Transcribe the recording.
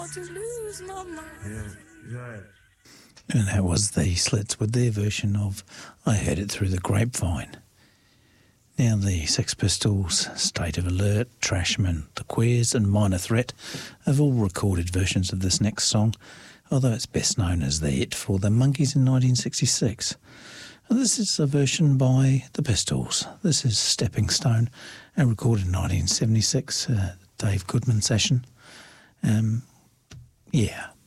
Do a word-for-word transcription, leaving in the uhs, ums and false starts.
to lose my mind. Yeah, yeah. And that was the Slits with their version of I Heard It Through the Grapevine. Now the Sex Pistols, State of Alert, Trashman, The Queers and Minor Threat have all recorded versions of this next song, although it's best known as the hit for the Monkees in nineteen sixty-six. And this is a version by the Pistols. This is Stepping Stone, and recorded in nineteen seventy-six, uh, Dave Goodman session. Um, yeah.